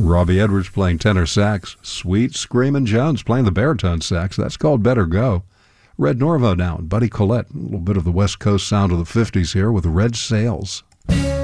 Robbie Edwards playing tenor sax. Sweet Screamin' Jones playing the baritone sax. That's called Better Go. Red Norvo now and Buddy Collette. A little bit of the West Coast sound of the 50s here with Red Sails.